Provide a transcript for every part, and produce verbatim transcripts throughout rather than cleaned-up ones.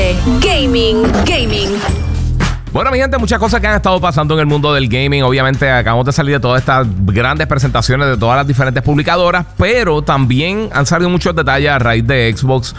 siete. Gaming, gaming. Bueno, mi gente, muchas cosas que han estado pasando en el mundo del gaming. Obviamente acabamos de salir de todas estas grandes presentaciones de todas las diferentes publicadoras, pero también han salido muchos detalles a raíz de Xbox.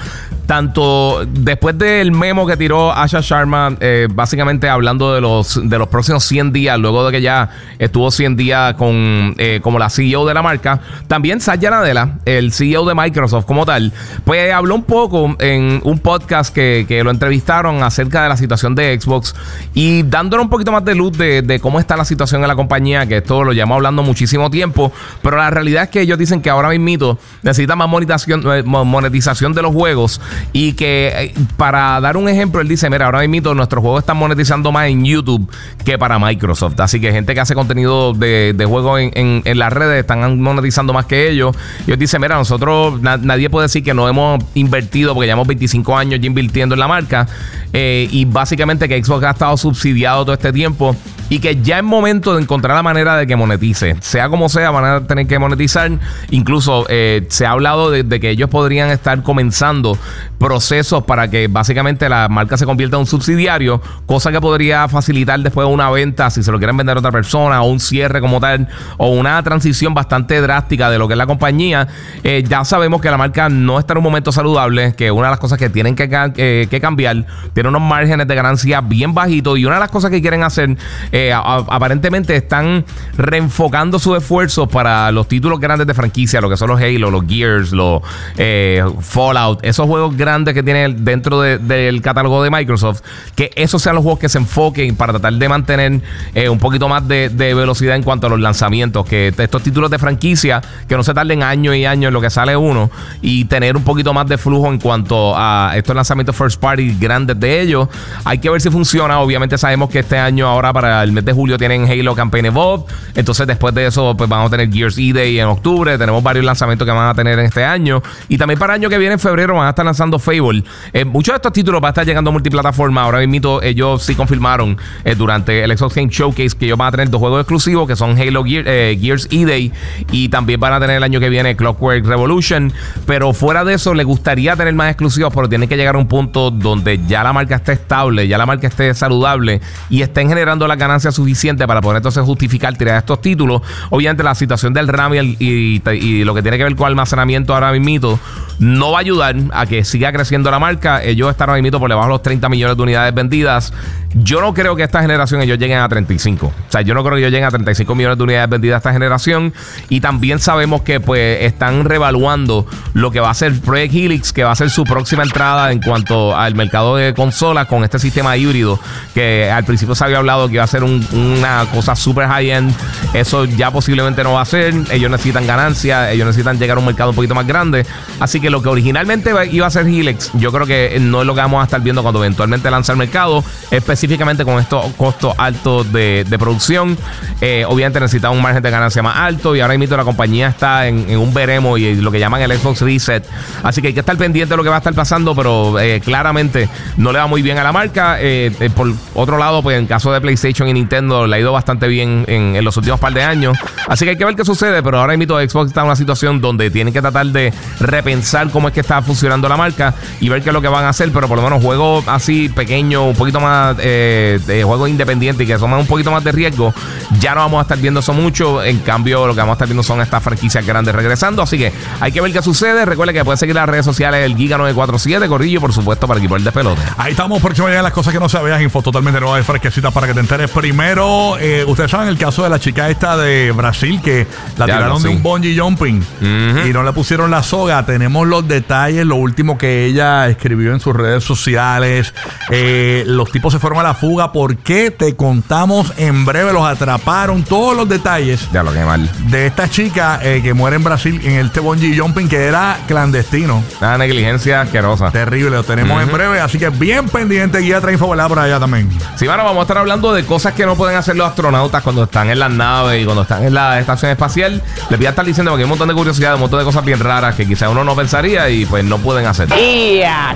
Tanto después del memo que tiró Asha Sharma, eh, básicamente hablando de los, de los próximos cien días, luego de que ya estuvo cien días con, eh, como la C E O de la marca. También Satya Nadella, el C E O de Microsoft como tal, pues habló un poco en un podcast que, que lo entrevistaron acerca de la situación de Xbox y dándole un poquito más de luz de, de cómo está la situación en la compañía, que esto lo llevamos hablando muchísimo tiempo, pero la realidad es que ellos dicen que ahora mismito necesitan más monetización, monetización de los juegos. Y que eh, para dar un ejemplo, él dice, mira, ahora mismo nuestros juegos están monetizando más en YouTube que para Microsoft. Así que gente que hace contenido de, de juegos en, en, en las redes están monetizando más que ellos. Y él dice, mira, nosotros, na, nadie puede decir que no hemos invertido, porque llevamos veinticinco años ya invirtiendo en la marca. Eh, y básicamente que Xbox ha estado subsidiado todo este tiempo. Y que ya es momento de encontrar la manera de que monetice. Sea como sea, van a tener que monetizar. Incluso eh, se ha hablado de, de que ellos podrían estar comenzando procesos para que básicamente la marca se convierta en un subsidiario, cosa que podría facilitar después una venta si se lo quieren vender a otra persona, o un cierre como tal, o una transición bastante drástica de lo que es la compañía. Eh, ya sabemos que la marca no está en un momento saludable, que una de las cosas que tienen que, eh, que cambiar, tiene unos márgenes de ganancia bien bajitos, y una de las cosas que quieren hacer, eh, a, aparentemente están reenfocando sus esfuerzos para los títulos grandes de franquicia, lo que son los Halo, los Gears, los eh, Fallout, esos juegos grandes que tiene dentro de, del catálogo de Microsoft, que esos sean los juegos que se enfoquen para tratar de mantener eh, un poquito más de, de velocidad en cuanto a los lanzamientos, que estos títulos de franquicia que no se tarden años y años en lo que sale uno, y tener un poquito más de flujo en cuanto a estos lanzamientos first party grandes de ellos. Hay que ver si funciona. Obviamente sabemos que este año, ahora para el mes de julio, tienen Halo Campaign Evolved, entonces después de eso pues vamos a tener Gears E-Day en octubre, tenemos varios lanzamientos que van a tener en este año, y también para el año que viene en febrero van a estar lanzando Fable. Eh, muchos de estos títulos van a estar llegando a multiplataforma. Ahora mismo ellos sí confirmaron eh, durante el Xbox Game Showcase que ellos van a tener dos juegos exclusivos, que son Halo Gear, eh, Gears E-Day, y también van a tener el año que viene Clockwork Revolution. Pero fuera de eso, les gustaría tener más exclusivos, pero tienen que llegar a un punto donde ya la marca esté estable, ya la marca esté saludable y estén generando las ganancias suficientes para poder entonces justificar tirar estos títulos. Obviamente la situación del RAM y, el, y, y lo que tiene que ver con almacenamiento ahora mismo no va a ayudar a que siga creciendo la marca. Ellos están ahora mismo por debajo de los treinta millones de unidades vendidas. Yo no creo que esta generación ellos lleguen a treinta y cinco. O sea, yo no creo que ellos lleguen a treinta y cinco millones de unidades vendidas esta generación. Y también sabemos que pues están revaluando lo que va a ser Project Helix, que va a ser su próxima entrada en cuanto al mercado de consolas con este sistema híbrido, que al principio se había hablado que iba a ser un, una cosa super high-end. Eso ya posiblemente no va a ser. Ellos necesitan ganancias, ellos necesitan llegar a un mercado un poquito más grande. Así que lo que originalmente iba a ser Helix, yo creo que no es lo que vamos a estar viendo cuando eventualmente lance el mercado, específicamente con estos costos altos de, de producción. Eh, obviamente necesita un margen de ganancia más alto, y ahora mismo la compañía está en, en un veremos y lo que llaman el Xbox Reset. Así que hay que estar pendiente de lo que va a estar pasando, pero eh, claramente no le va muy bien a la marca. Eh, eh, por otro lado, pues en caso de PlayStation y Nintendo le ha ido bastante bien en, en los últimos par de años. Así que hay que ver qué sucede, pero ahora mismo Xbox está en una situación donde tienen que tratar de repensar cómo es que está funcionando la marca y ver qué es lo que van a hacer, pero por lo menos juegos así pequeños, un poquito más eh, de juegos independientes y que son un poquito más de riesgo, ya no vamos a estar viendo eso mucho. En cambio, lo que vamos a estar viendo son estas franquicias grandes regresando, así que hay que ver qué sucede. Recuerda que pueden seguir las redes sociales del Giga nueve cuatro siete, Corillo, por supuesto, para equipo el despelote. Ahí estamos, próximo a llegar las cosas que no sabías, info totalmente nueva y fresquecita para que te enteres. Primero, eh, ustedes saben el caso de la chica esta de Brasil que la ya tiraron de sí. un bungee jumping uh-huh. y no le pusieron la soga. Tenemos los detalles, lo último que ella escribió en sus redes sociales. Eh, los tipos se fueron a la fuga. ¿Por qué? Te contamos en breve. Los atraparon, todos los detalles. Ya lo que mal. De esta chica eh, que muere en Brasil en este bungee jumping que era clandestino. Una negligencia asquerosa. Terrible, lo tenemos uh-huh. en breve. Así que bien pendiente, guía trae info por allá también. Sí, bueno, vamos a estar hablando de cosas que no pueden hacer los astronautas cuando están en las naves y cuando están en la estación espacial. Les voy a estar diciendo porque hay un montón de curiosidades, un montón de cosas bien raras que quizás uno no pensaría y pues no pueden hacer. ¡Ya,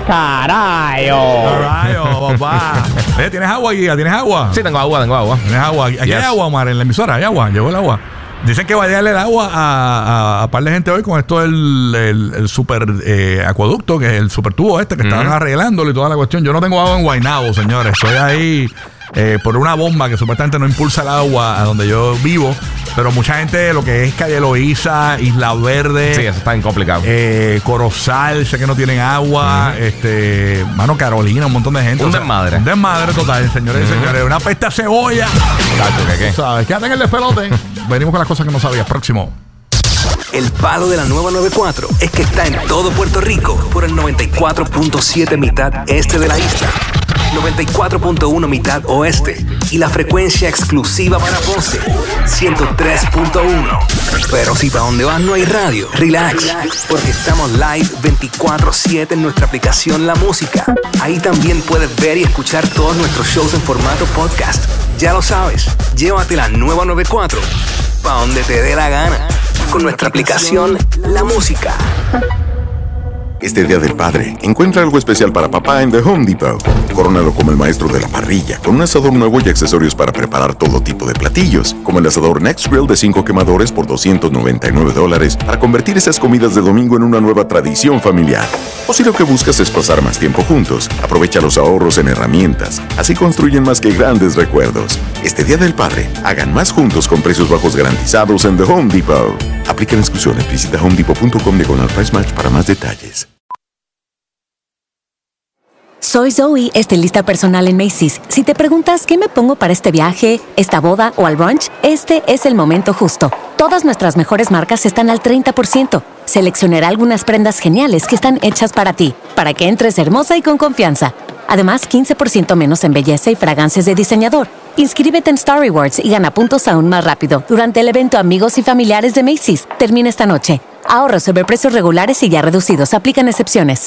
carayo! ¡Carayo, papá! ¿Tienes agua, guía? ¿Tienes agua? Sí, tengo agua, tengo agua. ¿Tienes agua? ¿Aquí yes. hay agua, Omar? En la emisora hay agua. Llegó el agua. Dicen que va a llegarle el agua a, a, a par de gente hoy con esto del el, el super eh, acueducto, que es el super tubo este, que uh-huh. estaban arreglándolo y toda la cuestión. Yo no tengo agua en Guaynabo, señores. Estoy ahí eh, por una bomba que supuestamente no impulsa el agua a donde yo vivo. Pero mucha gente, lo que es Calle Loíza, Isla Verde. Sí, eso está bien complicado. Eh, Corozal, sé que no tienen agua. Uh-huh. Este, mano, Carolina, un montón de gente. Un o sea, desmadre. Un desmadre total, señores uh-huh. y señores. Una pesta cebolla. Tacho, ¿qué, qué? ¿Sabes? Quédate en el despelote. Venimos con las cosas que no sabías. Próximo. El palo de la nueva noventa y cuatro es que está en todo Puerto Rico por el noventa y cuatro punto siete mitad este de la isla, noventa y cuatro punto uno mitad oeste y la frecuencia exclusiva para Ponce, ciento tres punto uno. Pero si para donde vas no hay radio, relax, porque estamos live veinticuatro siete en nuestra aplicación La Música. Ahí también puedes ver y escuchar todos nuestros shows en formato podcast. Ya lo sabes, llévate la nueva noventa y cuatro para donde te dé la gana con nuestra aplicación La Música. Este Día del Padre, encuentra algo especial para papá en The Home Depot. Corónalo como el maestro de la parrilla, con un asador nuevo y accesorios para preparar todo tipo de platillos, como el asador Next Grill de cinco quemadores por doscientos noventa y nueve dólares, para convertir esas comidas de domingo en una nueva tradición familiar. O si lo que buscas es pasar más tiempo juntos, aprovecha los ahorros en herramientas. Así construyen más que grandes recuerdos. Este Día del Padre, hagan más juntos con precios bajos garantizados en The Home Depot. Aplican exclusiones. Visita home depot punto com diagonal price match para más detalles. Soy Zoe, estilista personal en Macy's. Si te preguntas qué me pongo para este viaje, esta boda o al brunch, este es el momento justo. Todas nuestras mejores marcas están al treinta por ciento. Seleccionaré algunas prendas geniales que están hechas para ti, para que entres hermosa y con confianza. Además, quince por ciento menos en belleza y fragancias de diseñador. Inscríbete en Star Rewards y gana puntos aún más rápido durante el evento Amigos y Familiares de Macy's. Termina esta noche. Ahorros sobre precios regulares y ya reducidos. Aplican excepciones.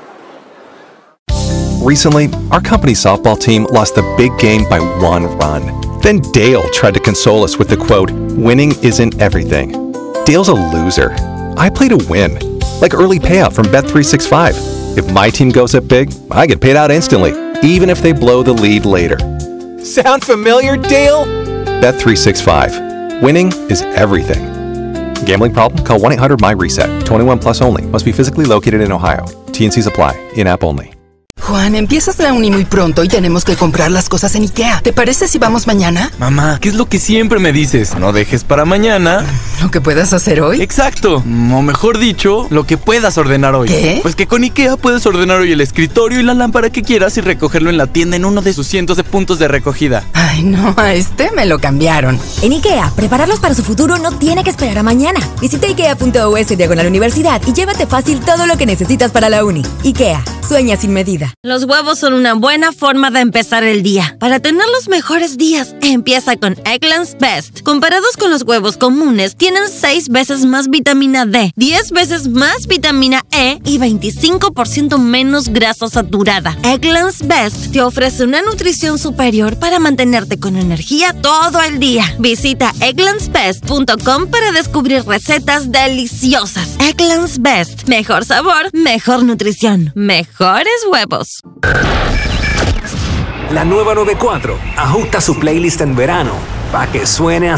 Recently, our company's softball team lost the big game by one run. Then Dale tried to console us with the quote, "Winning isn't everything." Dale's a loser. I play to win. Like early payout from Bet three sixty-five. If my team goes up big, I get paid out instantly, even if they blow the lead later. Sound familiar, Dale? Bet three sixty-five. Winning is everything. Gambling problem? Call one eight hundred my reset. twenty-one plus only. Must be physically located in Ohio. T and C's apply. In-app only. Juan, empiezas la uni muy pronto y tenemos que comprar las cosas en IKEA. ¿Te parece si vamos mañana? Mamá, ¿qué es lo que siempre me dices? No dejes para mañana ¿lo que puedas hacer hoy? Exacto, o mejor dicho, lo que puedas ordenar hoy. ¿Qué? Pues que con IKEA puedes ordenar hoy el escritorio y la lámpara que quieras y recogerlo en la tienda en uno de sus cientos de puntos de recogida. Ay, no, a este me lo cambiaron. En IKEA, prepararlos para su futuro no tiene que esperar a mañana. Visita ikea punto es diagonal universidad y llévate fácil todo lo que necesitas para la uni. IKEA, sueña sin medida. Los huevos son una buena forma de empezar el día. Para tener los mejores días, empieza con Eggland's Best. Comparados con los huevos comunes, tienen seis veces más vitamina D, diez veces más vitamina E y veinticinco por ciento menos grasa saturada. Eggland's Best te ofrece una nutrición superior para mantenerte con energía todo el día. Visita egglands best punto com para descubrir recetas deliciosas. Eggland's Best. Mejor sabor, mejor nutrición, mejores huevos. La nueva noventa y cuatro ajusta su playlist en verano para que suene así.